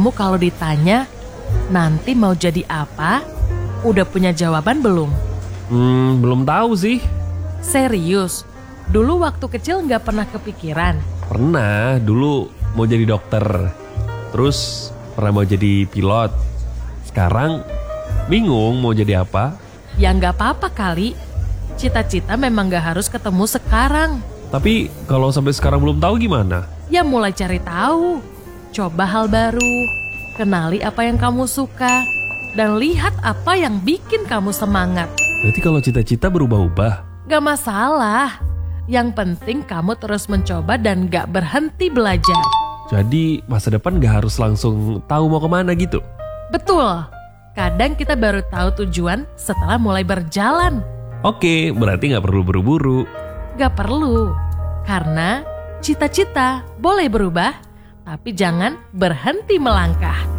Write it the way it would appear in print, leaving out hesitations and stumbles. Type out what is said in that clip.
Kamu kalau ditanya, nanti mau jadi apa? Udah punya jawaban belum? Belum tahu sih. Serius? Dulu waktu kecil nggak pernah kepikiran? Pernah, dulu mau jadi dokter. Terus pernah mau jadi pilot. Sekarang bingung mau jadi apa. Ya nggak apa-apa kali. Cita-cita memang nggak harus ketemu sekarang. Tapi kalau sampai sekarang belum tahu gimana? Ya mulai cari tahu. Coba hal baru. Kenali apa yang kamu suka. Dan lihat apa yang bikin kamu semangat. Berarti kalau cita-cita berubah-ubah? Gak masalah. Yang penting kamu terus mencoba dan gak berhenti belajar. Jadi masa depan gak harus langsung tahu mau kemana gitu? Betul. Kadang kita baru tahu tujuan setelah mulai berjalan. Oke, berarti gak perlu buru-buru. Gak perlu. Karena cita-cita boleh berubah, tapi jangan berhenti melangkah.